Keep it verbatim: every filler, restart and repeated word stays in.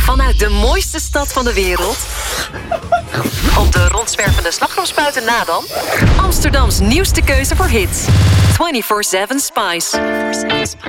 Vanuit de mooiste stad van de wereld. Op de rondzwervende slagroomspuiten na dan. Amsterdams nieuwste keuze voor hits. vierentwintig zeven Spice.